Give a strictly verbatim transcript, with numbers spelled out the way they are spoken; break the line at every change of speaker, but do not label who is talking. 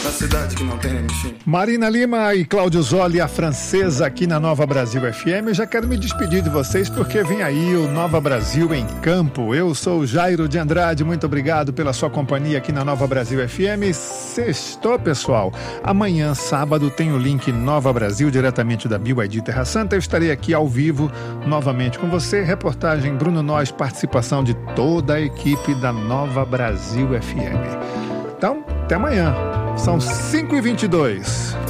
na cidade que não tem M X.
Marina Lima e Cláudio Zoli, a francesa, aqui na Nova Brasil F M. Eu já quero me despedir de vocês porque vem aí o Nova Brasil em Campo. Eu sou o Jairo de Andrade, muito obrigado pela sua companhia aqui na Nova Brasil F M. Sextou, pessoal. Amanhã, sábado, tem o link Nova Brasil, diretamente da B Y D Terra Santa. Eu estarei aqui ao vivo novamente com você. Reportagem Bruno Nós, participação de toda a equipe da Nova Brasil F M. Então, até amanhã. São cinco e vinte e dois.